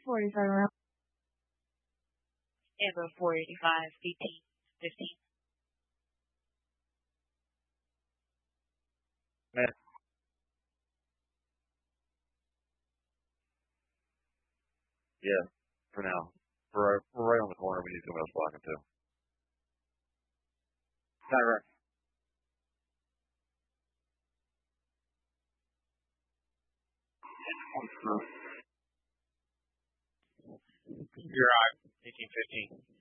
45 round. Amber 485, 18, 15. Man. Yeah, for now. We're right on the corner. We need someone else blocking too. Tyra. You're on 1815.